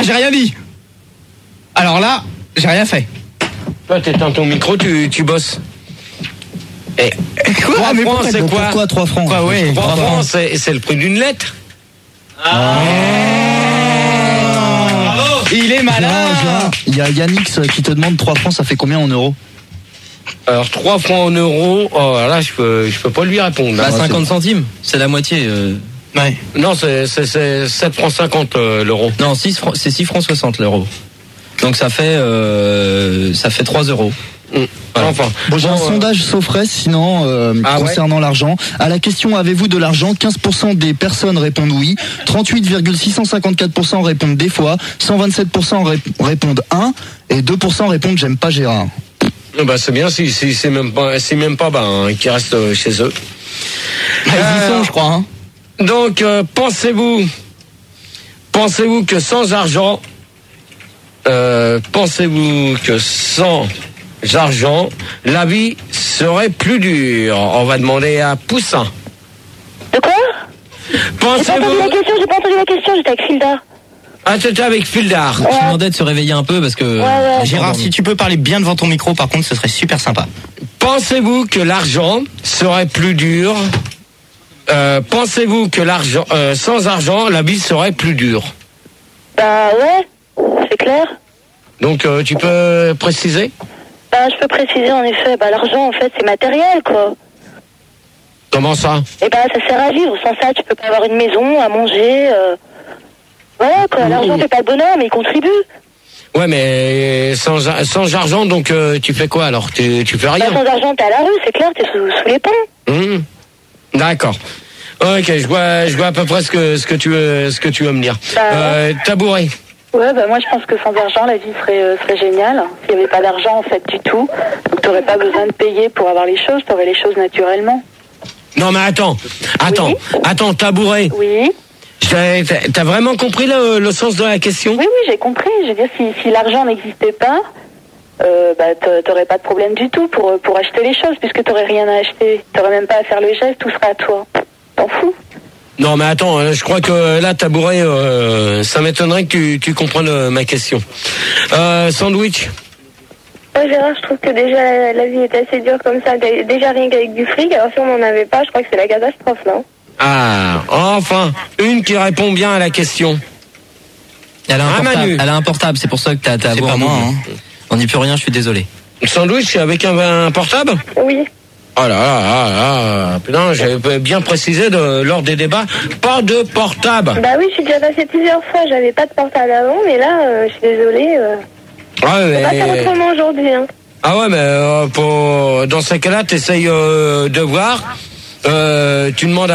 j'ai rien dit. Alors là, j'ai rien fait. Toi, t'éteins ton micro, tu bosses. Et 3 francs, c'est quoi? Pourquoi 3 francs? Quoi, ouais, 3 francs, c'est le prix d'une lettre. Il est malin. Il y a Yannix qui te demande 3 francs, ça fait combien en euros? Alors 3 francs en euros, là je peux pas lui répondre. Bah 50 centimes, c'est la moitié. Ouais. Non, c'est 7 francs 50 l'euro. Non, c'est 6 francs 60 l'euro. Donc ça fait 3 euros. Voilà. Enfin, bon, j'ai un sondage Sofres sinon concernant l'argent. À la question avez-vous de l'argent, 15% des personnes répondent oui, 38,654% répondent des fois, 127% répondent 1 et 2% répondent j'aime pas Gérard. Bah c'est bien si c'est même pas qui restent chez eux. Ils y sont, je crois. Hein. Donc pensez-vous que sans argent la vie serait plus dure? On va demander à Poussin. De quoi? Pensez-vous... J'ai pas entendu la question, j'étais avec Fildar. Ah, tu étais avec Fildar. Je demandais de se réveiller un peu parce que... Ouais. Gérard, si tu peux parler bien devant ton micro, par contre, ce serait super sympa. Pensez-vous que l'argent serait plus dur? Pensez-vous que sans argent, la vie serait plus dure? Bah ouais, c'est clair. Donc tu peux préciser? Bah je peux préciser en effet, l'argent en fait c'est matériel quoi. Comment ça? Et ça sert à vivre, sans ça tu peux pas avoir une maison, à manger, voilà quoi, l'argent fait pas le bonheur mais il contribue. Ouais mais sans argent donc tu fais quoi alors? Tu fais rien? Sans argent t'es à la rue, c'est clair, t'es sous les ponts. D'accord. Ok, je vois à peu près ce que tu veux me dire. Tabouret. Ouais, moi je pense que sans argent la vie serait géniale. S'il n'y avait pas d'argent en fait du tout, donc t'aurais pas besoin de payer pour avoir les choses, t'aurais les choses naturellement. Non mais attends, Tabouret. Oui. T'as vraiment compris le sens de la question? Oui, j'ai compris. Je veux dire, si l'argent n'existait pas, t'aurais pas de problème du tout pour acheter les choses, puisque t'aurais rien à acheter. T'aurais même pas à faire le geste, tout sera à toi. T'en fous? Non mais attends, je crois que là Tabouret, ça m'étonnerait que tu comprennes ma question. Sandwich. Ouais, Gérard, je trouve que déjà la vie est assez dure comme ça. Déjà rien qu'avec du fric, alors si on n'en avait pas, je crois que c'est la catastrophe, non? Ah, enfin, une qui répond bien à la question. Elle a un portable, c'est pour ça que t'as c'est pas moi. Hein. On n'y peut rien, je suis désolé. Sandwich avec un portable? Oui. Oh là, putain, j'avais bien précisé lors des débats, pas de portable. Bah oui, je suis déjà passé plusieurs fois, j'avais pas de portable avant, mais là, je suis désolée. On va faire autrement aujourd'hui. Hein. Ah ouais, mais dans ces cas-là, t'essayes de voir. Tu demandes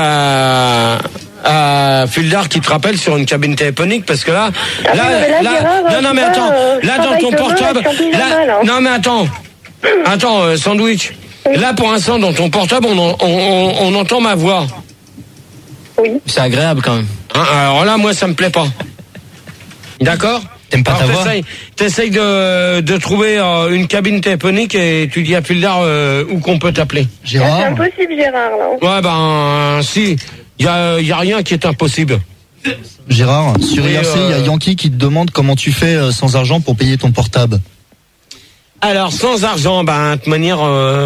à Fildar qui te rappelle sur une cabine téléphonique parce que là, mais attends, là dans ton portable, non mais attends, Sandwich. Là, pour l'instant, dans ton portable, on entend ma voix. Oui. C'est agréable, quand même. Alors là, moi, ça me plaît pas. D'accord? T'aimes pas ta voix? T'essayes de trouver une cabine téléphonique et tu dis à Fildar où qu'on peut t'appeler. Gérard? C'est impossible, Gérard, là. Ouais, si. Y a rien qui est impossible. Gérard, sur IRC, il y a Yankee qui te demande comment tu fais sans argent pour payer ton portable. Alors, sans argent, de toute manière,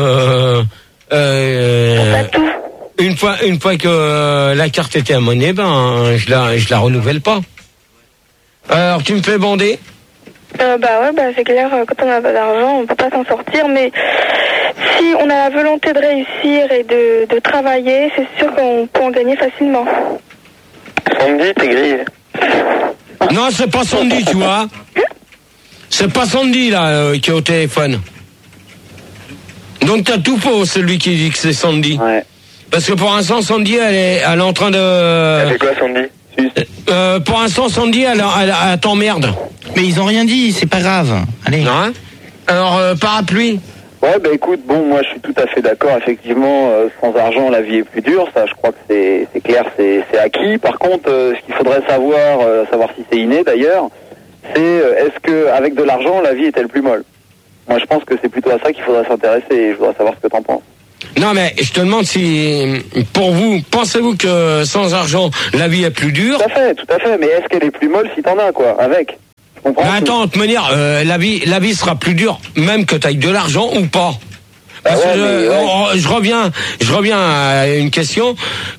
une fois que la carte était à monnaie, je la renouvelle pas. Alors, tu me fais bander? C'est clair, quand on n'a pas d'argent, on peut pas s'en sortir, mais si on a la volonté de réussir et de travailler, c'est sûr qu'on peut en gagner facilement. Sandy, t'es grillé. Non, c'est pas Sandy, tu vois. C'est pas Sandy, là, qui est au téléphone. Donc t'as tout faux, celui qui dit que c'est Sandy. Ouais. Parce que pour l'instant, Sandy, elle est en train de... Elle fait quoi, Sandy? Pour l'instant, Sandy, elle t'emmerde. Mais ils ont rien dit, c'est pas grave. Allez. Non. Alors, parapluie. Ouais, écoute, moi je suis tout à fait d'accord. Effectivement, sans argent, la vie est plus dure. Ça, je crois que c'est clair, c'est acquis. Par contre, ce qu'il faudrait savoir si c'est inné d'ailleurs, c'est est-ce que avec de l'argent, la vie est-elle plus molle? Moi, je pense que c'est plutôt à ça qu'il faudrait s'intéresser et je voudrais savoir ce que t'en penses. Non, mais je te demande si, pour vous, pensez-vous que sans argent, la vie est plus dure? Tout à fait. Mais est-ce qu'elle est plus molle si t'en as, quoi, avec? comprends? Mais attends, de toute manière, la vie sera plus dure, même que t'ailles de l'argent ou pas. Parce que je reviens à une question.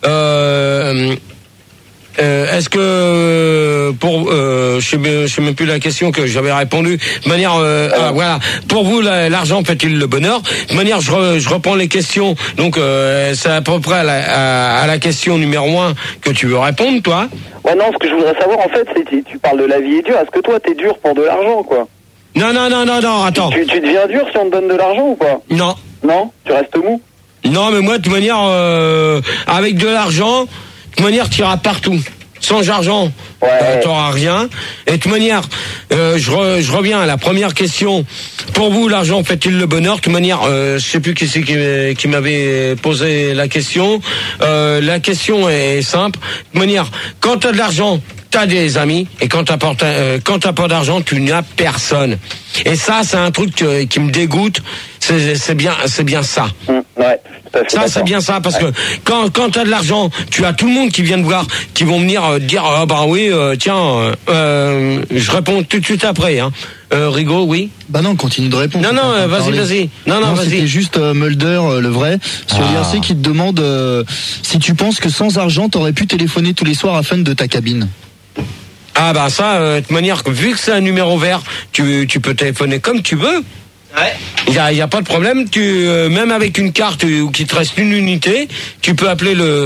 Est-ce que je sais même plus la question que j'avais répondu. De manière, voilà. Pour vous, l'argent fait-il le bonheur? De manière, je reprends les questions. Donc, c'est à peu près à la question numéro 1 que tu veux répondre, toi. Ouais, non, ce que je voudrais savoir, en fait, c'est tu parles de la vie est dure. Est-ce que toi, t'es dur pour de l'argent, quoi? Non, attends. Tu deviens dur si on te donne de l'argent ou pas? Non. Non? Tu restes mou? Non, mais moi, de toute manière, avec de l'argent, de toute manière, tu iras partout. Sans argent, t'auras rien. Et de toute manière, je reviens à la première question. Pour vous, l'argent fait-il le bonheur? De toute manière, je sais plus qui c'est qui m'avait posé la question. La question est simple. De toute manière, quand t'as de l'argent, t'as des amis, et quand t'as pas d'argent, tu n'as personne. Et ça, c'est un truc qui me dégoûte. C'est bien ça. Ouais. Ça, c'est bien ça, parce que quand t'as de l'argent, tu as tout le monde qui vient te voir, qui vont venir dire, ah bah oui, tiens, je réponds tout de suite après, hein. Rigaud, oui. Bah non, continue de répondre. Non, vas-y. Non, vas-y. C'était juste Mulder, le vrai, sur l'IRC qui te demande si tu penses que sans argent, t'aurais pu téléphoner tous les soirs à Fun de ta cabine. Ah bah ça, de toute manière, vu que c'est un numéro vert, tu peux téléphoner comme tu veux. Ouais. Il y a pas de problème. Même avec une carte où qu'il te reste une unité, tu peux appeler le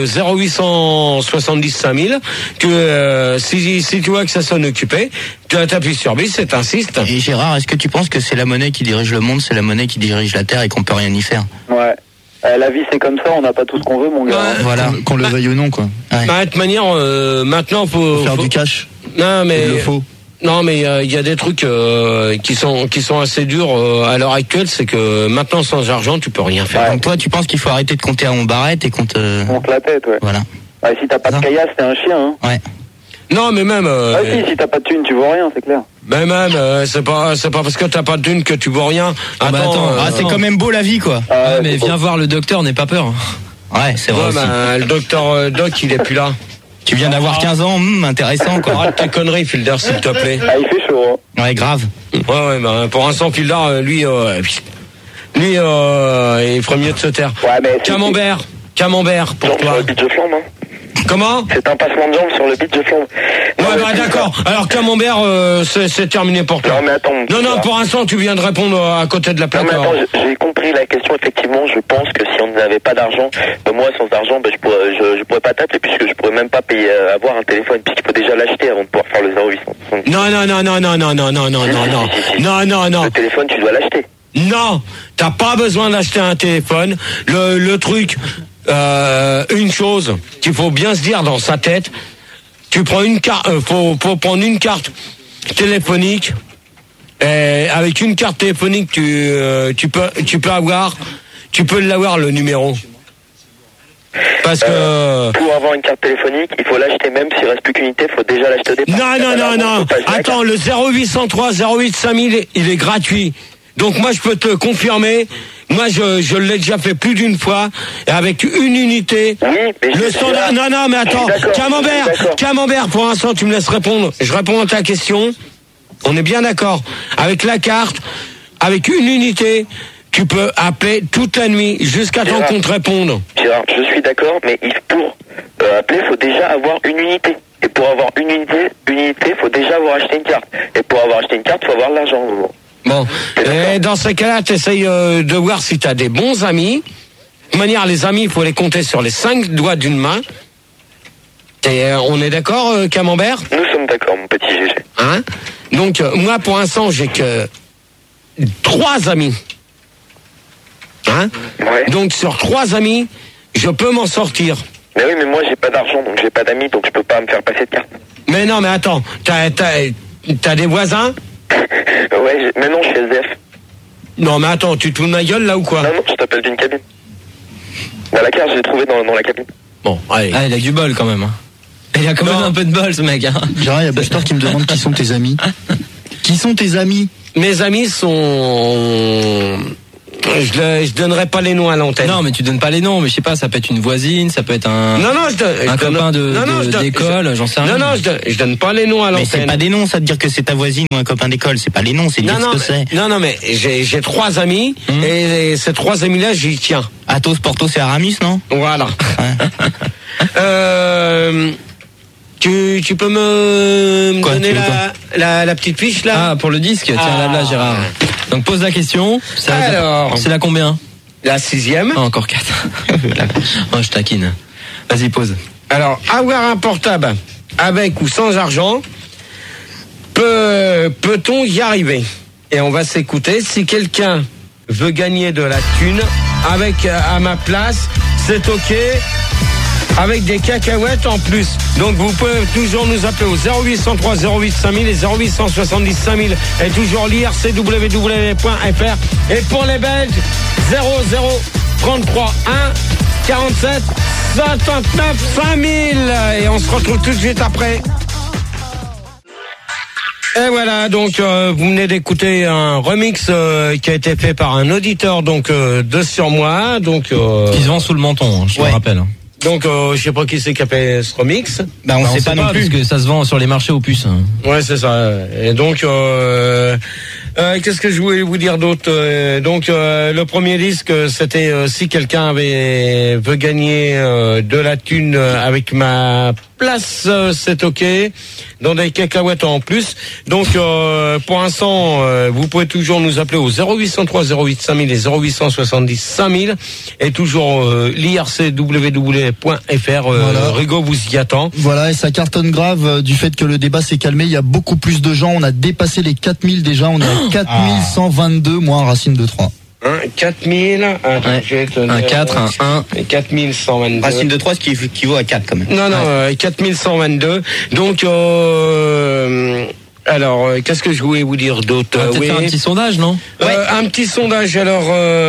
0870 5000. Si tu vois que ça sonne occupé, tu appuies sur bis et t'insistes. Et Gérard, est-ce que tu penses que c'est la monnaie qui dirige le monde, c'est la monnaie qui dirige la terre et qu'on peut rien y faire? Ouais. La vie c'est comme ça, on n'a pas tout ce qu'on veut, mon gars. Voilà, qu'on le veuille ou non, quoi. Ouais. Bah, de toute manière, maintenant faut faire du cash. Non mais il le faut. Non, mais il y a des trucs qui sont assez durs à l'heure actuelle, c'est que maintenant sans argent tu peux rien faire. Ouais. Donc toi tu penses qu'il faut arrêter de compter à on barrette et qu'on te monte la tête, ouais. Voilà. Ouais, si t'as pas de caillasse, t'es un chien, hein. Ouais. Non, mais même si t'as pas de thune, tu vaux rien, c'est clair. Mais même c'est pas parce que t'as pas de thune que tu vaux rien. Attends, c'est quand même beau la vie, quoi. Mais viens voir le docteur, n'aie pas peur. Ouais, c'est vrai. Le docteur Doc, il est plus là. Tu viens d'avoir 15 ans, intéressant, quoi. Arrête tes conneries, Fielder, s'il te plaît. Ah, il fait chaud, hein. Ouais, grave. Ouais, bah, pour l'instant, Fielder, lui, il ferait mieux de se taire. Ouais, mais Camembert, pour toi. Sur le beach de Flandre, hein. Comment? C'est un passement de jambes sur le beach de Flandre. Ouais, bah d'accord. Alors Camembert, c'est terminé pour toi. Non, mais attends. Non, pour l'instant, tu viens de répondre à côté de la plaque. Non, mais attends, j'ai compris la question. Effectivement, je pense que si on n'avait pas d'argent, moi, sans argent, je pourrais pas t'appeler puisque je pourrais même pas payer, avoir un téléphone puisqu'il faut déjà l'acheter avant de pouvoir faire le 0800. Non. Le téléphone, tu dois l'acheter. Non, t'as pas besoin d'acheter un téléphone. Le truc, une chose qu'il faut bien se dire dans sa tête, tu prends une carte, faut prendre une carte téléphonique. Et avec une carte téléphonique, tu peux l'avoir le numéro. Parce que pour avoir une carte téléphonique, il faut l'acheter même s'il reste plus qu'une unité, il faut déjà l'acheter au départ. Non. Attends, le 0803 08 5000, il est gratuit. Donc moi je peux te confirmer, moi je l'ai déjà fait plus d'une fois, et avec une unité. Oui, mais le standard. Non, mais attends, Camembert, pour l'instant tu me laisses répondre. Je réponds à ta question. On est bien d'accord. Avec la carte, avec une unité, tu peux appeler toute la nuit jusqu'à temps qu'on te réponde. Gérard, je suis d'accord, mais pour appeler, il faut déjà avoir une unité. Et pour avoir une unité, il faut déjà avoir acheté une carte. Et pour avoir acheté une carte, il faut avoir de l'argent. Bon, et dans ces cas-là, tu essayes de voir si tu as des bons amis. De toute manière, les amis, il faut les compter sur les 5 doigts d'une main. On est d'accord, Camembert? Nous sommes d'accord, mon petit GG. Hein? Donc, moi, pour l'instant, j'ai que 3 amis. Hein? Ouais. Donc, sur 3 amis, je peux m'en sortir. Mais oui, mais moi, j'ai pas d'argent, donc j'ai pas d'amis, donc je peux pas me faire passer de carte. Mais non, mais attends, t'as des voisins? Ouais, mais non, je suis SDF. Non, mais attends, tu te fous de ma gueule, là, ou quoi? Non, je t'appelle d'une cabine. Dans la carte, je l'ai trouvé dans la cabine. Bon, allez. Ah, il a du bol, quand même, hein. Il a quand même un peu de bol, ce mec, hein. Gérard, il y a Buster qui me demande qui sont tes amis. Qui sont tes amis? Mes amis sont... Je donnerai pas les noms à l'antenne. Non, mais tu donnes pas les noms, mais je sais pas, ça peut être une voisine, ça peut être un copain d'école, j'en sais rien. Non, je donne pas les noms à l'antenne. Mais c'est pas des noms, ça de dire que c'est ta voisine ou un copain d'école, c'est pas les noms, c'est dire ce que c'est. Non, mais j'ai 3 amis, et ces 3 amis-là, j'y tiens. Athos, Porthos et Aramis, non? Voilà. Tu peux me donner la petite fiche là? Ah, pour le disque, tiens là Gérard. Donc pose la question. Alors, c'est la combien? La 6e. Ah, encore 4. Oh, je taquine. Vas-y, pose. Alors, avoir un portable avec ou sans argent, peut-on y arriver? Et on va s'écouter. Si quelqu'un veut gagner de la thune avec à ma place, c'est ok. Avec des cacahuètes en plus. Donc vous pouvez toujours nous appeler au 0803 08 5000 et 0870 5000 et toujours l'ircww.fr. Et pour les Belges, 0033 1 47 59 5000. Et on se retrouve tout de suite après. Et voilà, donc vous venez d'écouter un remix qui a été fait par un auditeur donc de Sur Moi, donc qui se vend sous le menton, je me rappelle. Donc je sais pas qui c'est qui a fait ce remix. On sait pas non plus parce que ça se vend sur les marchés aux puces. Ouais, c'est ça. Et donc qu'est-ce que je voulais vous dire d'autre? Donc le premier disque, c'était si quelqu'un veut gagner de la thune avec ma place, c'est ok. Dans des cacahuètes en plus. Donc pour l'instant, vous pouvez toujours nous appeler au 0803 08 5000 et 0870 5000 et toujours l'ircww.fr. Voilà. Rigaud vous y attend. Voilà, et ça cartonne grave du fait que le débat s'est calmé. Il y a beaucoup plus de gens. On a dépassé les 4000 déjà. On est à 4122 moins Racine de 3. 4000, un 4, un 1 et 4122. Racine de 3, ce qui équivaut à 4 quand même. Non, 4122. Donc, alors, qu'est-ce que je voulais vous dire d'autre? On va faire un petit sondage, non? Un petit sondage, alors,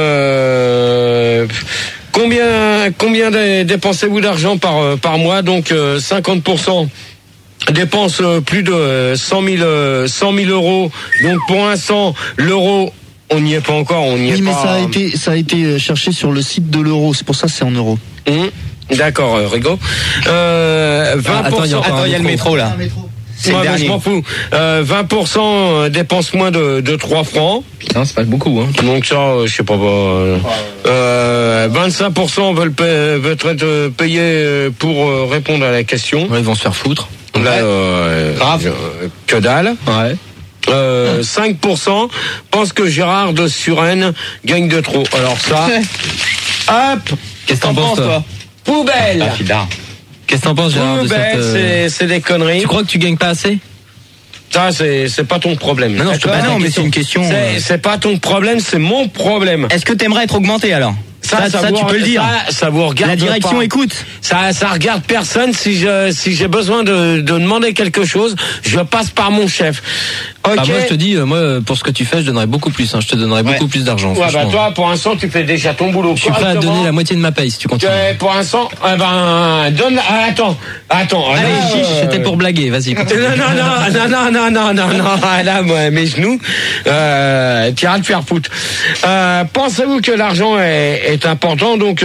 combien dépensez-vous d'argent par mois? Donc, 50%. Dépense plus de 100 000 euros. Donc, pour l'instant, l'euro, on n'y est pas encore, mais ça a été cherché sur le site de l'euro, c'est pour ça que c'est en euros. D'accord, Rigaud. 20%. Attends, il y a le métro là. C'est le dernier. Je m'en fous. 20% dépense moins de 3 francs. Putain, c'est pas beaucoup, hein. Donc ça, je sais pas. 25% veulent être payés pour répondre à la question. Ouais, ils vont se faire foutre. Là, grave. Que dalle. Ouais. 5% pensent que Gérard de Suresnes gagne de trop. Alors ça, hop. Qu'est-ce que t'en penses, toi? Poubelle. Qu'est-ce que t'en penses, Gérard? Poubelle, c'est des conneries. Tu crois que tu gagnes pas assez? Ça, c'est pas ton problème. Non, mais c'est une question. C'est pas ton problème, c'est mon problème. Est-ce que t'aimerais être augmenté alors? Ça, tu peux le dire. Ça vous regarde. La direction pas. Écoute. Ça regarde personne. Si j'ai besoin de demander quelque chose, je passe par mon chef. Okay. Bah moi je te dis, pour ce que tu fais, je donnerais beaucoup plus. Je te donnerais beaucoup plus d'argent. Ouais, bah toi, pour l'instant, tu fais déjà ton boulot. Je suis prêt à te donner la moitié de ma paye si tu continues. Pour l'instant, donne. Attends. Allez, chiche, c'était pour blaguer. Vas-y. Non. Là, moi, mes genoux, tu iras te faire foutre. Pensez-vous que l'argent est important? Donc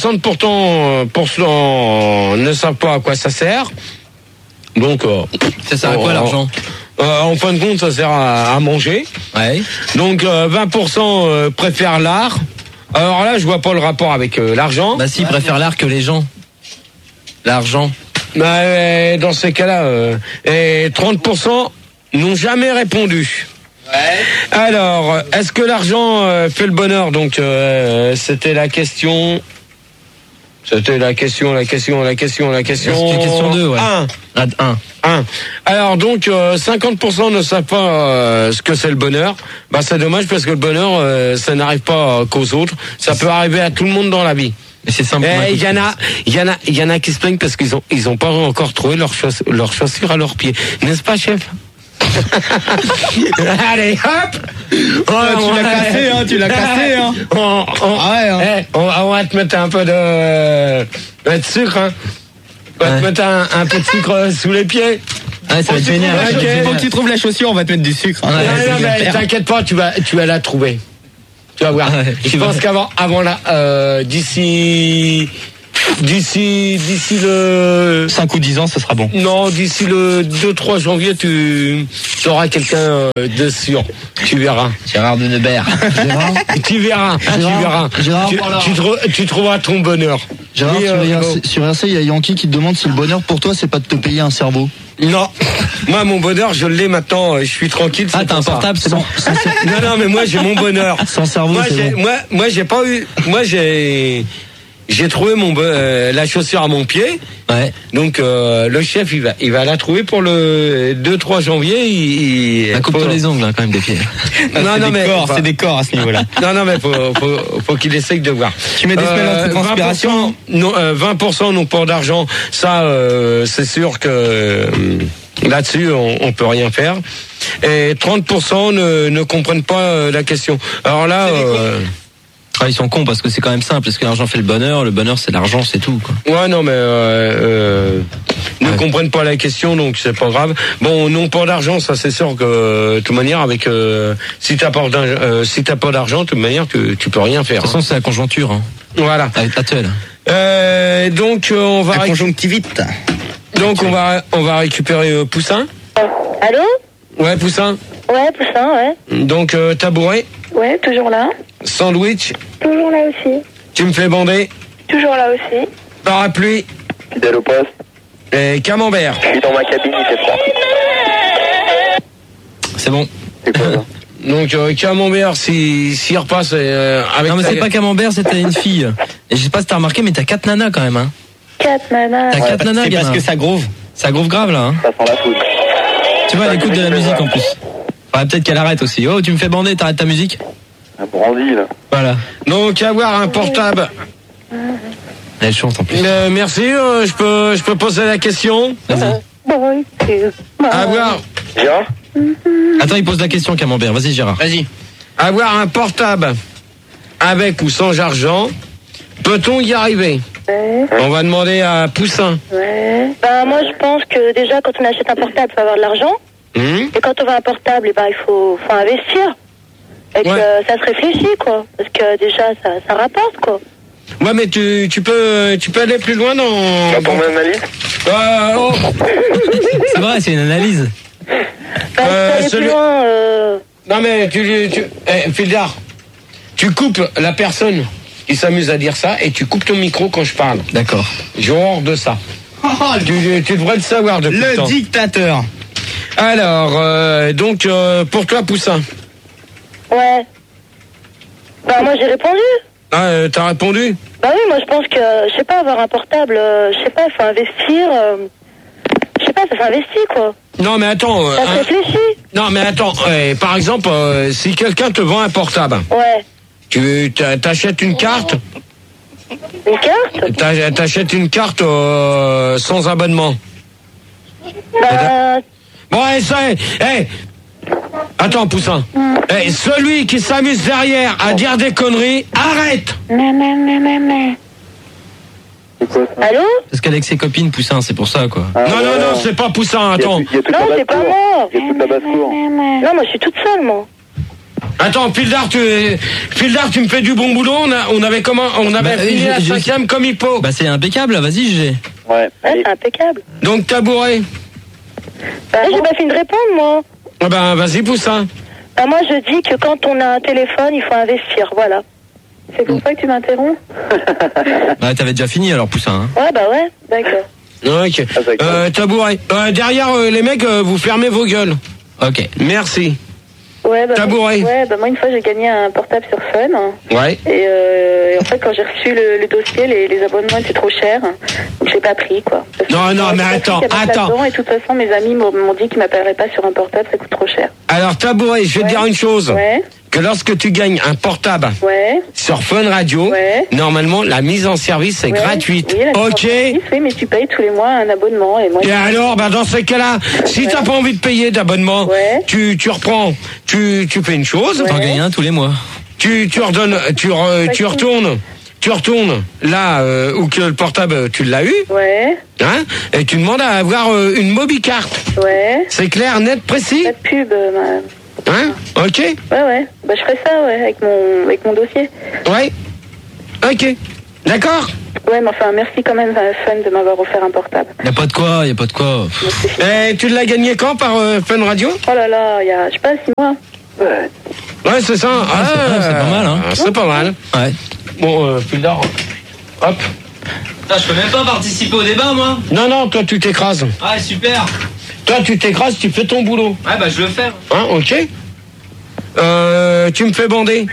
60% ne savent pas à quoi ça sert. Donc ça sert à quoi l'argent? En fin de compte, ça sert à manger. Ouais. Donc 20% préfèrent l'art. Alors là, je vois pas le rapport avec l'argent. Bah si, préfèrent l'art que les gens. L'argent. Bah, dans ces cas-là, et 30% n'ont jamais répondu. Ouais. Alors, est-ce que l'argent fait le bonheur? Donc, c'était la question. C'était la question. C'était question 2, ouais. 1. Alors donc 50% ne savent pas ce que c'est le bonheur. Bah c'est dommage parce que le bonheur ça n'arrive pas qu'aux autres. Ça peut arriver à tout le monde dans la vie. Mais c'est simple. Il y en a qui se plaignent parce qu'ils ont pas encore trouvé leurs chaussures à leurs pieds. N'est-ce pas, chef? Allez, hop! Tu l'as cassé, hein. On va te mettre un peu de sucre, hein. On va te mettre un peu de sucre sous les pieds. Ouais, ça va être génial. Faut que tu trouves la chaussure, on va te mettre du sucre. Non, mais t'inquiète pas, tu vas la trouver. Tu vas voir. Je pense qu'avant d'ici le 5 ou 10 ans, ce sera bon. Non, d'ici le 2-3 janvier, tu auras quelqu'un de sûr. Tu verras. Gérard de Neubert. Tu verras. Gérard, tu trouveras ton bonheur. Gérard, sur RC, il y a Yankee qui te demande si le bonheur pour toi, c'est pas de te payer un cerveau. Non, moi mon bonheur je l'ai maintenant, je suis tranquille. Ah t'as un portable, c'est bon. Non mais moi j'ai mon bonheur. Sans cerveau, moi j'ai pas eu, j'ai trouvé la chaussure à mon pied. Ouais. Donc le chef il va la trouver pour le 2-3 janvier. Coupe-toi les ongles quand même des pieds. C'est des corps à ce niveau-là. Non mais faut qu'il essaye de voir. Tu mets des semaines de transpiration. 20% non port d'argent. Ça c'est sûr que là-dessus on peut rien faire. Et 30% ne comprennent pas la question. Alors là. Ah, ils sont cons parce que c'est quand même simple, parce que l'argent fait le bonheur c'est l'argent, c'est tout, quoi. Ouais, non, mais ne comprennent pas la question, donc c'est pas grave. Bon, non pas d'argent, ça c'est sûr que de toute manière, avec si t'as pas d'argent, de toute manière, tu peux rien faire. De toute façon, c'est la conjoncture. Hein. Voilà. Avec la teule. Donc on va la conjonctivite. Donc on va récupérer Poussin. Allô? Ouais, Poussin. Ouais, Poussin, ouais. Donc tabouret. Ouais, toujours là. Sandwich. Toujours là aussi. Tu me fais bander. Toujours là aussi. Parapluie. Fidèle au poste. Et camembert. Je suis dans ma cabine, il fait froid. C'est bon. C'est quoi ça? Donc camembert, s'il repasse avec. Non mais c'est pas camembert, c'était une fille. Et je sais pas si t'as remarqué, mais t'as 4 nanas quand même. Hein. 4 nanas. T'as 4 nanas, c'est gamin. parce que ça groove. Ça groove grave là. Hein. Ça sent la foudre. Tu vois, elle écoute de la musique en plus. Faudrait peut-être qu'elle arrête aussi. Oh, tu me fais bander, t'arrêtes ta musique. Un brandy là. Voilà. Donc avoir un portable. Elle chante en plus. Merci, je peux poser la question. Vas-y. Avoir. Gérard? Attends, il pose la question, camembert. Vas-y, Gérard. Vas-y. Avoir un portable avec ou sans argent, peut-on y arriver? On va demander à Poussin. Ouais. Ben, moi, je pense que déjà, quand on achète un portable, il faut avoir de l'argent. Et quand on veut un portable, ben, il faut investir. Et que ça se réfléchit, quoi. Parce que déjà, ça rapporte, quoi. Ouais, mais tu peux aller plus loin dans. Tu vas pour mon analyse? C'est vrai, c'est une analyse. Plus loin, Non, mais Fildar, tu coupes la personne qui s'amuse à dire ça et tu coupes ton micro quand je parle. D'accord. J'ai horreur de ça. Tu devrais le savoir depuis le temps. Le dictateur. Alors, donc, pour toi, Poussin. Ouais. Bah, moi, j'ai répondu. Ah, t'as répondu? Bah oui, moi, je pense que, je sais pas, avoir un portable, je sais pas, il faut investir, je sais pas, ça s'investit, quoi. Non, mais attends. Ça se réfléchit. Non, mais attends, par exemple, si quelqu'un te vend un portable. Ouais. Tu t'achètes une carte? Une carte? T'achètes une carte sans abonnement. Bah... Bon, attends, Poussin. Celui qui s'amuse derrière à dire des conneries, arrête! Allô? Parce qu'avec ses copines, Poussin, c'est pour ça, quoi. Non, c'est pas Poussin, attends. Non, c'est pas moi. Il y a toute la basse-cour. Non, moi, je suis toute seule, moi. Attends, Fildar, tu me fais du bon boulot. On avait fini la 5e comme il faut. Bah, c'est impeccable, vas-y, GG. Ouais, c'est impeccable. Donc, tabouret. Bah, j'ai pas fini de répondre, moi. Ah ben, vas-y, Poussin. Bah, moi, je dis que quand on a un téléphone, il faut investir, voilà. C'est pour ça que tu m'interromps? Bah, t'avais déjà fini, alors, Poussin. Hein. Ouais, bah ouais, d'accord. Ok. Tabouret. Derrière, les mecs, vous fermez vos gueules. Ok. Merci. Ouais, bah, tabouret. Ouais, bah moi une fois j'ai gagné un portable sur Fun. Ouais. Et en fait quand j'ai reçu le dossier, les abonnements étaient trop chers, donc j'ai pas pris quoi. Non, mais attends. Et de toute façon mes amis m'ont dit qu'ils m'appelleraient pas sur un portable, ça coûte trop cher. Alors tabouret, je vais te dire une chose. Ouais. Que lorsque tu gagnes un portable sur Fun Radio, normalement la mise en service est gratuite. Oui, ok. Oui, mais tu payes tous les mois un abonnement. Et alors, dans ces cas-là, si t'as pas envie de payer d'abonnement, tu reprends, tu fais une chose. T'en gagnes un tous les mois. Tu redonnes, tu retournes là où que le portable tu l'as eu. Ouais. Hein, et tu demandes à avoir une mobicarte. Ouais. C'est clair, net, précis. Pas de pub, Hein? Ok. Ouais. Bah, je ferai ça, ouais, avec mon dossier. Ouais. Ok. D'accord. Ouais, mais enfin, merci quand même, Fun, de m'avoir offert un portable. Y a pas de quoi. Tu l'as gagné quand par Fun Radio? Oh là là, il y a, je sais pas, 6 mois. Ouais, c'est ça. C'est pas mal, hein. C'est pas mal. Ouais. Bon, Pildar, hop. Putain, je peux même pas participer au débat, moi. Non, toi, tu t'écrases. Ah, super. Toi, tu t'écrases, tu fais ton boulot. Ouais, bah, je le fais. Hein, ok. Tu me fais bander.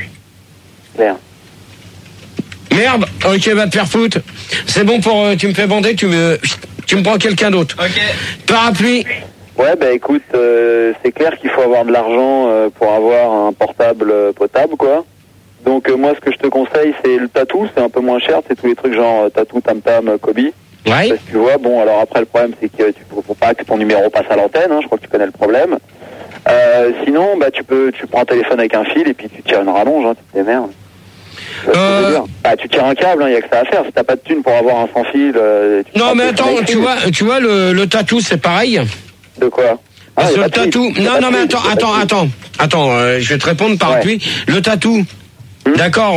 Merde, ok, va te faire foutre. C'est bon pour... tu me fais bander, tu me prends quelqu'un d'autre. Ok. Parapluie. Ouais, bah écoute, c'est clair qu'il faut avoir de l'argent pour avoir un portable potable, quoi. Donc moi, ce que je te conseille, c'est le tatou, c'est un peu moins cher, c'est tous les trucs genre tatou, tam-tam, Kobe. Ouais. Parce que tu vois, bon, alors après, le problème, c'est que faut pas que ton numéro passe à l'antenne, hein, je crois que tu connais le problème. Sinon, bah tu prends un téléphone avec un fil et puis tu tires une rallonge, hein, tu te démerdes. Bah, tu tires un câble, il y a que ça à faire. Si t'as pas de thune pour avoir un sans fil... non, mais attends, tu vois le tatou, c'est pareil. De quoi? Parce que le tatou... Non, mais attends, je vais te répondre parapluie. Le tatou... D'accord,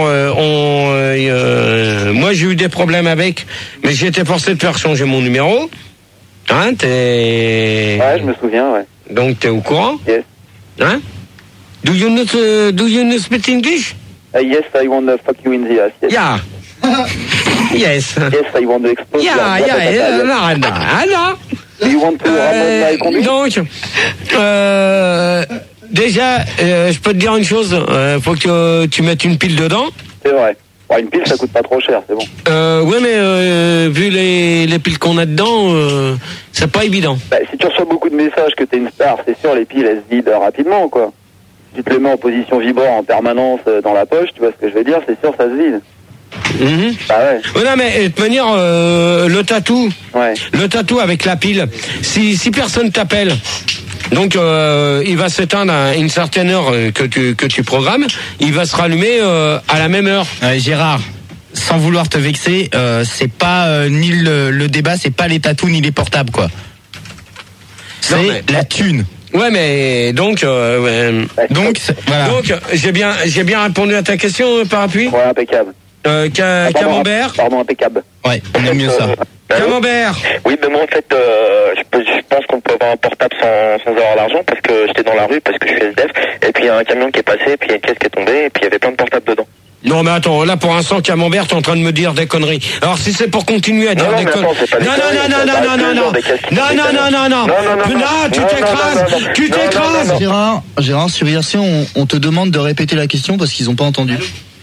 moi j'ai eu des problèmes avec, mais j'ai été forcé de faire changer mon numéro. Hein, Ouais, je me souviens, ouais. Donc t'es au courant? Yes. Hein? Do you know speak English? Yes, I want to fuck you in the ass. Yes. Yeah. Yes. Yes, I want to expose. Yeah. Do you want to my conduit? Donc, déjà, je peux te dire une chose, faut que tu mettes une pile dedans. C'est vrai. Bon, une pile, ça coûte pas trop cher, c'est bon. Ouais, mais vu les piles qu'on a dedans, c'est pas évident. Bah, si tu reçois beaucoup de messages que t'es une star, c'est sûr, les piles, elles se vident rapidement, quoi. Si tu te les mets en position vibrant en permanence dans la poche, tu vois ce que je veux dire, c'est sûr, ça se vide. Ah ouais. Non, mais de toute manière, le tatou, avec la pile, si personne t'appelle, donc il va s'éteindre à une certaine heure que tu programmes, il va se rallumer à la même heure. Gérard, sans vouloir te vexer, c'est pas ni le débat, c'est pas les tatous ni les portables, quoi. C'est la thune. Ouais, mais donc voilà. Donc j'ai bien répondu à ta question, parapluie. Ouais, impeccable. Camembert. Pardon, impeccable. Ouais, on aime mieux ça. Camembert. Oui, mais moi en fait, je pense qu'on peut avoir un portable sans avoir l'argent parce que j'étais dans la rue, parce que je suis SDF, et puis il y a un camion qui est passé, et puis il y a une caisse qui est tombée, et puis il y avait plein de portables dedans. Non, mais attends, là pour l'instant, Camembert, t'es en train de me dire des conneries. Alors si c'est pour continuer à dire des conneries. Non, tu t'écrases. Gérard, sur IRC, on te demande de répéter la question parce qu'ils n'ont pas entendu.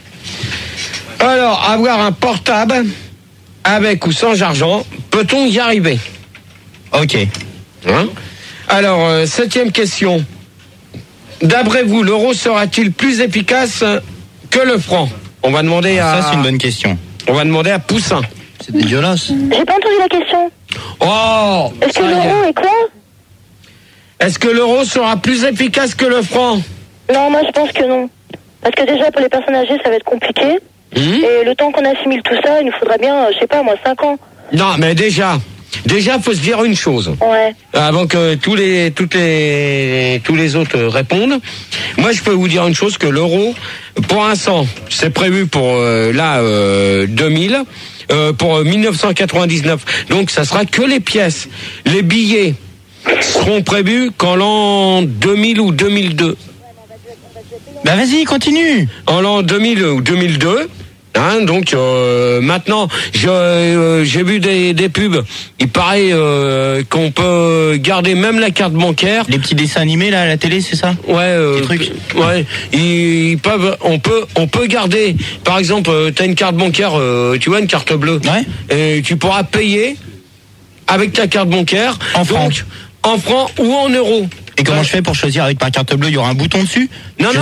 Alors, avoir un portable avec ou sans argent, peut-on y arriver? Ok. Hein? Alors, 7e question. D'après vous, l'euro sera-t-il plus efficace que le franc? On va demander à... Ça, c'est une bonne question. On va demander à Poussin. C'est dégueulasse. J'ai pas entendu la question. Oh! Est-ce que l'euro est quoi? Est-ce que l'euro sera plus efficace que le franc? Non, moi je pense que non. Parce que déjà, pour les personnes âgées, ça va être compliqué. Et le temps qu'on assimile tout ça, il nous faudra bien, je sais pas moi, 5 ans. Non, mais déjà, faut se dire une chose. Ouais. Avant que tous les autres répondent. Moi, je peux vous dire une chose, que l'euro, pour l'instant, c'est prévu pour 2000, pour 1999. Donc, ça sera que les pièces. Les billets seront prévus qu'en l'an 2000 ou 2002. Bah vas-y, continue. En l'an 2000 ou 2002. Hein, donc maintenant j'ai vu des pubs. Il paraît qu'on peut garder même la carte bancaire. Les petits dessins animés là à la télé, c'est ça? Ouais, ouais. On peut garder. Par exemple, t'as une carte bancaire, tu vois, une carte bleue. Ouais. Et tu pourras payer avec ta carte bancaire. En francs. En francs ou en euros. Et comment je fais pour choisir avec ma carte bleue? Il y aura un bouton dessus? Non,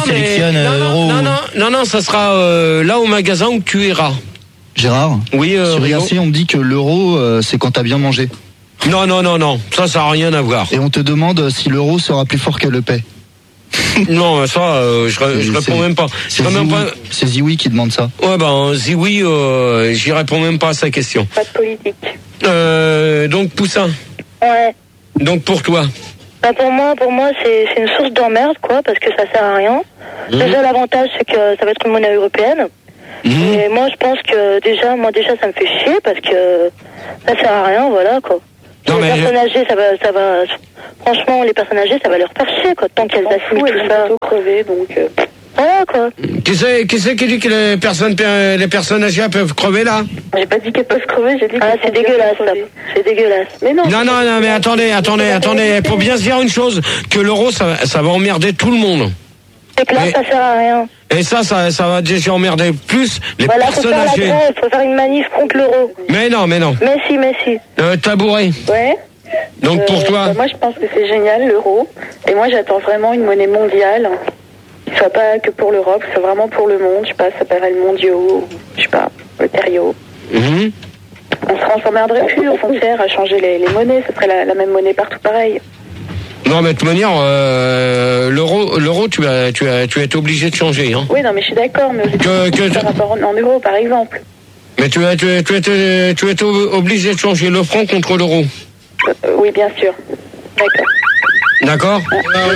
non, ça sera là au magasin où tu iras. Gérard, oui, sur IRC, on me dit que l'euro, c'est quand t'as bien mangé. Non, ça n'a rien à voir. Et on te demande si l'euro sera plus fort que le paix. Non, ça, je réponds même pas. C'est Zioui qui demande ça. Ouais, Zioui, j'y réponds même pas à sa question. Pas de politique. Donc, Poussin. Ouais. Donc, pour toi. Bah pour moi, c'est une source d'emmerde, quoi, parce que ça sert à rien. Déjà, l'avantage, c'est que ça va être une monnaie européenne. Et moi, je pense que déjà, ça me fait chier, parce que ça sert à rien, voilà, quoi. Non, les personnes âgées, ça va, franchement, les personnes âgées, ça va leur faire chier, quoi, tant qu'elles assument tout ça. Crever, donc, voilà, quoi. Qui c'est qui dit que les personnes âgées peuvent crever, là? J'ai pas dit qu'elles peuvent crever, j'ai dit que c'est dégueulasse, ça. C'est dégueulasse. Mais non. Non, mais attendez. Faut bien se dire une chose, que l'euro, ça va emmerder tout le monde. C'est que là, ça sert à rien. Et ça va déjà emmerder plus les personnes âgées. Il faut faire une manif contre l'euro. Mais non. Mais si. Tabouret. Ouais. Donc pour toi. Moi, je pense que c'est génial, l'euro. Et moi, j'attends vraiment une monnaie mondiale. Qui soit pas que pour l'Europe, qui soit vraiment pour le monde. Je sais pas, ça s'appellerait le mondiaux, je sais pas, le terrio. On s'emmerderait plus aux frontières à changer les monnaies. Ce serait la même monnaie partout pareil. Non, mais de toute manière, l'euro, tu vas être obligé de changer, hein. Oui, non, mais je suis d'accord, mais par rapport en euros, par exemple. Mais tu vas être obligé de changer le franc contre l'euro. Oui, bien sûr. D'accord.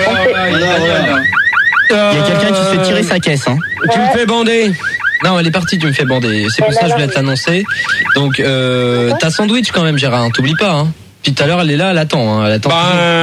Il y a quelqu'un qui se fait tirer sa caisse, hein. Tu me fais bander. Non, elle est partie, tu me fais bander. C'est pour ça que je voulais te l'annoncer. Donc, t'as sandwich quand même, Gérard, hein, t'oublies pas, hein. Puis tout à l'heure, elle est là, elle attend, hein. Elle attend.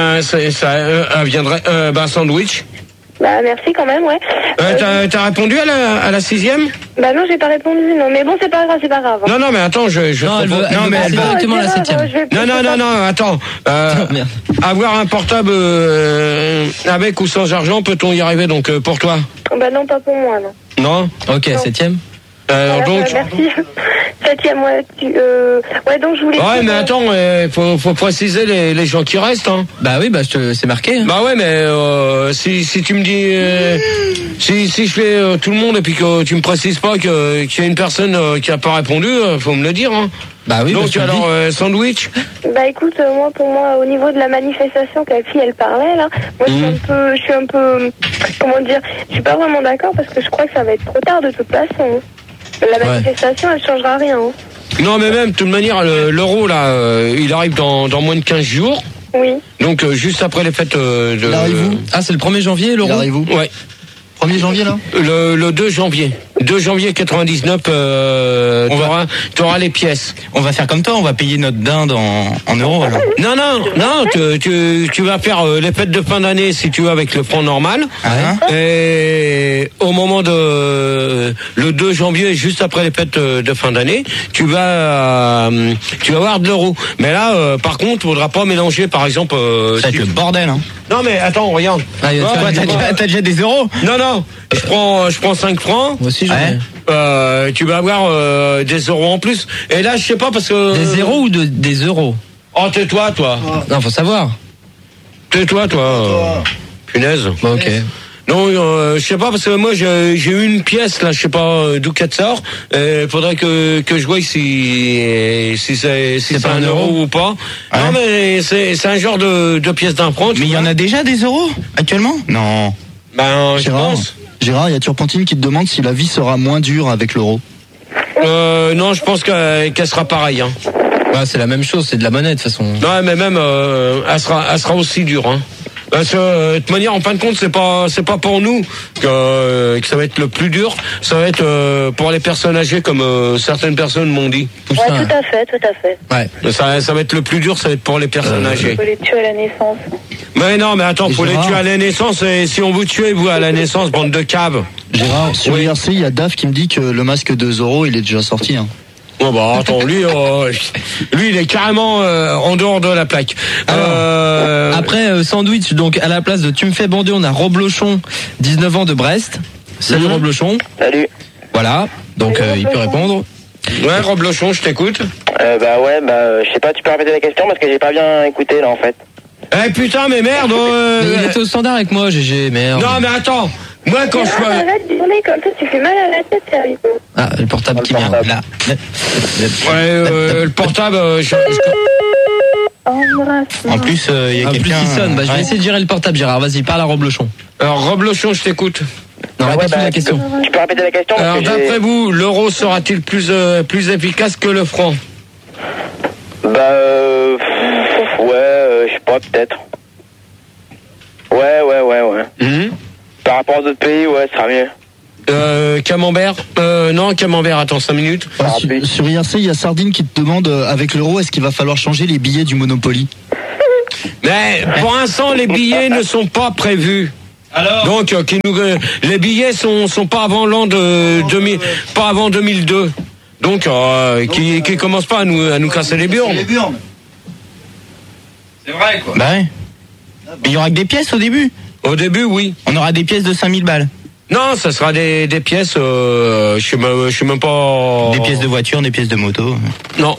Elle viendrait. Sandwich. Bah merci quand même, ouais. T'as répondu à la 6e? Bah non, j'ai pas répondu, non. Mais bon, c'est pas grave. Non, mais attends, non, elle veut directement la 7e. Non, attends. Avoir un portable avec ou sans argent, peut-on y arriver, donc, pour toi? Bah non, pas pour moi, non. Non? Ok, 7e. Donc. Merci. 7e, ouais. Ouais, donc je voulais. Ouais, mais attends, faut préciser les gens qui restent, hein. Bah oui, c'est marqué. Hein. Bah ouais, mais si tu me dis, si je fais tout le monde et puis que tu me précises pas qu'il y a une personne qui a pas répondu, faut me le dire, hein. Bah oui. Donc alors sandwich. Bah écoute, pour moi, au niveau de la manifestation que la fille elle parlait là, moi je suis un peu, comment dire, je suis pas vraiment d'accord parce que je crois que ça va être trop tard de toute façon. La manifestation, elle changera rien. Hein. Non, mais même, de toute manière, l'euro, là, il arrive dans moins de 15 jours. Oui. Donc, juste après les fêtes de... Il arrive où? Ah, c'est le 1er janvier, l'euro? Il arrive où? Ouais. 1er janvier, là? Le 2 janvier. 2 janvier 99, t'auras les pièces. On va faire comme toi, on va payer notre dinde en euros, alors. Non, tu vas faire les fêtes de fin d'année, si tu veux, avec le franc normal. Et au moment le 2 janvier, juste après les fêtes de fin d'année, tu vas avoir de l'euro. Mais là, par contre, faudra pas mélanger, par exemple... ça va être le bordel, hein. Non, mais attends, regarde. T'as déjà des euros? Non, je prends 5 francs. Moi aussi, tu vas avoir des euros en plus. Et là, je sais pas parce que... Des zéros ou des euros? Oh, tais-toi, toi. Non, faut savoir. Tais-toi, toi. Punaise. Bon, ok. Non, je sais pas parce que moi j'ai eu une pièce là, je sais pas d'où qu'elle sort. Faudrait que je voie si c'est un euro ou pas. Ouais. Non mais c'est un genre de pièce d'un franc. Mais il y en a déjà des euros actuellement? Non. Ben je pense. Gérard, il y a Turpentine qui te demande si la vie sera moins dure avec l'euro. Non, je pense qu'elle sera pareille. Hein. Bah, c'est la même chose, c'est de la monnaie de toute façon. Non, mais même elle sera aussi dure. Hein. Parce que de toute manière, en fin de compte, c'est pas pour nous que ça va être le plus dur. Ça va être pour les personnes âgées, comme certaines personnes m'ont dit. Tout à fait. Ouais. Ça va être le plus dur, ça va être pour les personnes âgées. Faut les tuer à la naissance. Mais non, mais attends, faut les tuer à la naissance. Et si on vous tue, vous à la naissance, bande de caves. Gérard, sur IRC, il y a Dave qui me dit que le masque de Zorro, il est déjà sorti. Hein. Bon bah attends, lui il est carrément en dehors de la plaque. Alors, après sandwich, donc à la place de tu me fais bander, on a Roblochon, 19 ans de Brest. Salut Roblochon. Salut. Voilà, donc il peut répondre. Ouais, Roblochon, je t'écoute. Je sais pas, tu peux répéter la question parce que j'ai pas bien écouté là en fait. Eh putain, mais merde. Mais il était au standard avec moi, GG, merde. Non mais attends. Moi quand je arrête de tourner comme ça, tu fais mal à la tête, sérieux. Ah, le portable qui vient là. Ouais, le portable, En plus, il y a quelqu'un qui sonne. Bah, je vais essayer de gérer le portable, Gérard. Vas-y, parle à Roblochon. Alors Roblochon, je t'écoute. Non, répète la question. Tu peux répéter la question? Alors d'après vous, l'euro sera-t-il plus efficace que le franc? Je sais pas, peut-être. Ouais. Par rapport à d'autres pays, ouais, ça sera mieux. Camembert non, Camembert, attends 5 minutes. Sur IRC, il y a Sardine qui te demande, avec l'euro, est-ce qu'il va falloir changer les billets du Monopoly? Mais pour l'instant, les billets ne sont pas prévus. Alors donc, les billets sont pas avant l'an de 2000, pas avant 2002. Donc, qui commence pas à nous casser les burnes. C'est vrai, quoi. Bah ouais. Il y aura que des pièces au début. Au début, oui. On aura des pièces de 5000 balles. Non, ça sera des pièces, je sais même pas. Des pièces de voiture, des pièces de moto. Non,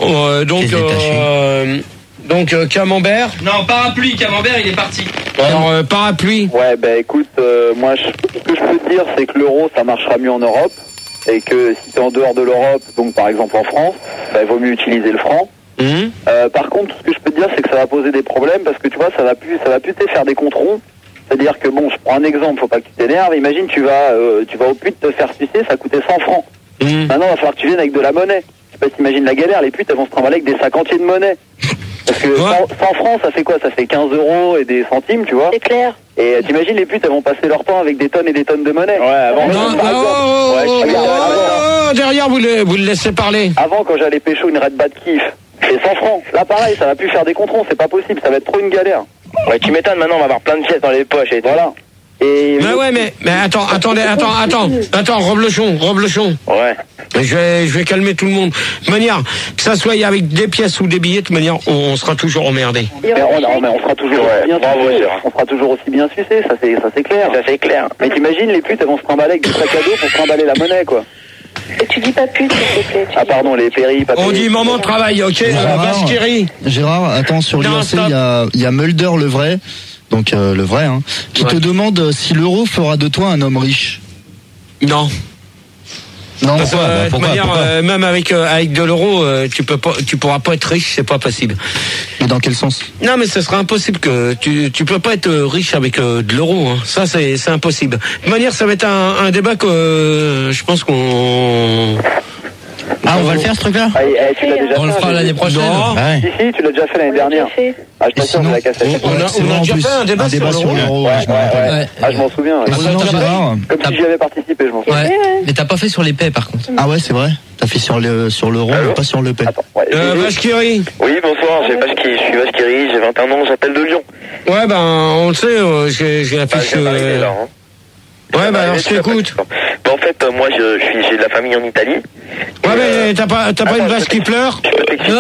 donc Camembert. Non, parapluie, Camembert, il est parti. Alors parapluie. Ouais, bah écoute, moi, ce que je peux te dire, c'est que l'euro, ça marchera mieux en Europe, et que si t'es en dehors de l'Europe, donc par exemple en France, bah, il vaut mieux utiliser le franc. Par contre, ce que je peux te dire, c'est que ça va poser des problèmes, parce que tu vois, ça va plus te faire des comptes ronds. C'est-à-dire que bon, je prends un exemple, faut pas que tu t'énerves. Imagine, tu vas au pute te faire sucer, ça coûtait 100 francs. Maintenant, il va falloir que tu viennes avec de la monnaie. Je sais pas si t'imagines la galère, les putes, elles vont se trimballer avec des 50 de monnaie. Parce que 100 francs, ça fait quoi? Ça fait 15 euros et des centimes, tu vois. C'est clair. Et t'imagines, les putes, elles vont passer leur temps avec des tonnes et des tonnes de monnaie. Ouais, avant. Derrière, vous le laissez parler. Avant, quand j'allais pécho une Red Bat Kiff, c'est 100 francs. Là, pareil, ça va plus faire des comptes ronds, c'est pas possible, ça va être trop une galère. Ouais, tu m'étonnes, maintenant on va avoir plein de pièces dans les poches et voilà. Et mais attends, Roblechon. Ouais. Je vais calmer tout le monde. De manière, que ça soit avec des pièces ou des billets, de manière, on sera toujours emmerdé. Mais on sera toujours bien sucé. On sera toujours aussi bien sucé, ça c'est clair. Ça c'est clair. Mais t'imagines, les putes, elles vont se trimballer avec des sacs à dos pour trimballer la monnaie, quoi. Et tu dis pas pute, s'il te plaît. Ah pardon, les péris, pas péris. On dit moment de travail, ok. Gérard, attends, sur l'IRC, il y a Mulder le vrai, donc le vrai, hein, qui te demande si l'euro fera de toi un homme riche. Non. Non, parce que de manière, même avec de l'euro, tu pourras pas être riche, c'est pas possible. Mais dans quel sens? Non, mais ce sera impossible que tu peux pas être riche avec de l'euro. Hein. Ça, c'est impossible. De manière, ça va être un débat que je pense qu'on. Ah, on va le faire ce truc-là? On le fera l'année prochaine. Si, tu l'as déjà fait l'année dernière. Ah, je t'assure, c'est la cassette. On a déjà fait un débat sur l'euro. Ah, je m'en souviens. Comme si j'y avais participé, je m'en souviens. Mais t'as pas fait sur les paix, par contre. Ah ouais, c'est vrai. T'as fait sur l'euro, mais pas sur le paix. Vachkiri. Oui, bonsoir, je suis Vachkiri, j'ai 21 ans, j'appelle de Lyon. Ouais, ben, on le sait, j'ai la fiche. Ouais, bah alors je t'écoute. En fait, moi, j'ai de la famille en Italie. Ouais, mais t'as pas une vache qui pleure? Je peux t'expliquer.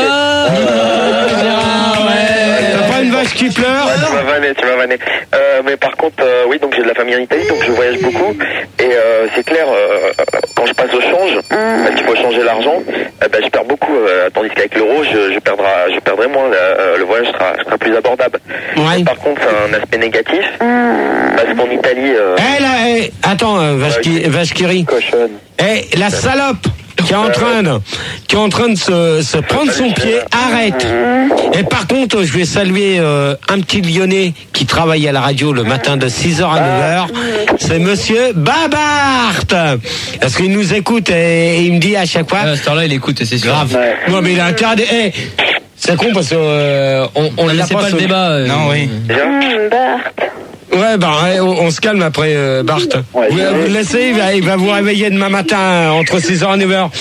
T'as pas une vache qui pleure? Ouais, tu m'as vanné. Mais par contre, oui, donc j'ai de la famille en Italie, donc je voyage beaucoup. Et c'est clair, quand je passe au change, parce qu'il faut changer l'argent, je perds beaucoup. Tandis qu'avec l'euro, je perdrai moins. Le voyage sera plus abordable. Ouais. Par contre, c'est un aspect négatif. Parce qu'en Italie... attends, Vachkiri. Cochonne. La salope qui est en train de se prendre son pied, arrête. Et par contre, je vais saluer un petit Lyonnais qui travaille à la radio le matin de 6h à 9h. C'est monsieur Babart. Parce qu'il nous écoute et il me dit à chaque fois... À cette heure-là, il écoute et c'est sûr. Grave. Non, mais il a intérêt... c'est con parce que on laissait pas le débat. Non, oui. Bart. Ouais, on se calme après, Bart. Vous le laissez, il va vous réveiller demain matin entre 6h et 9h.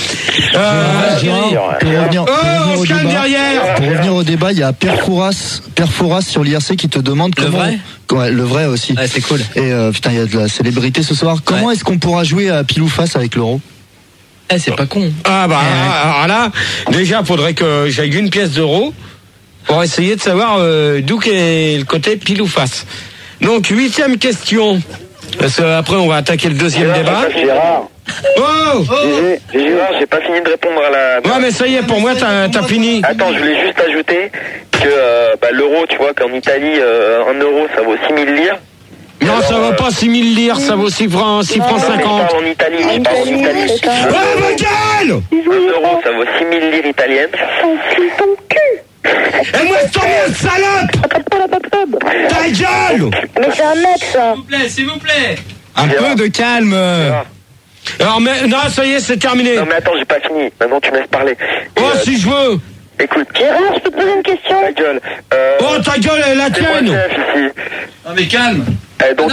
On se calme derrière. Pour revenir au débat, il y a Pierre Fouras sur l'IRC qui te demande comment... Le vrai? Ouais, le vrai aussi. Ouais, c'est cool. Et putain, il y a de la célébrité ce soir. Comment est-ce qu'on pourra jouer à pile ou face avec l'euro? C'est pas con. Ah bah alors là, déjà faudrait que j'aille une pièce d'euro pour essayer de savoir d'où est le côté pile ou face. Donc 8e question. Parce qu'après on va attaquer le deuxième débat. Gérard. Oh Gérard, j'ai pas fini de répondre à la... Ouais, mais ça y est, pour moi t'as fini. Attends, je voulais juste ajouter que l'euro, tu vois, qu'en Italie, 1 euro ça vaut 6 000 lire. Non, alors, ça vaut pas 6 000 lire, ça vaut 6 francs 50. Je parle en Italie. Ouais, ma gueule! 1 euro, ça vaut 6 000 lire italiennes. Ton cul! Et moi, je t'en viens, salope! Ta gueule! Mais c'est un mec, ça! S'il vous plaît! Un peu de calme! Alors, mais, non, ça y est, c'est terminé. Non, mais attends, j'ai pas fini. Maintenant, tu me laisses parler. Oh, si je veux! Écoute. Gérard, je peux te poser une question? Ta gueule. Oh, ta gueule, elle est la tienne! Non, mais calme! Donc,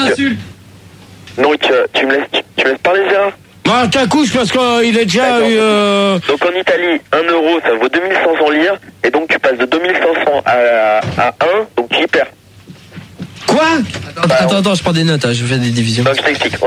tu me laisses parler, Gérard? Bah, t'accouches parce qu'il est déjà eu... Donc en Italie, 1 euro, ça vaut 2500 lire. Et donc tu passes de 2500 à 1, donc tu y perds. Quoi? Attends, je prends des notes, je fais des divisions. Donc je t'explique.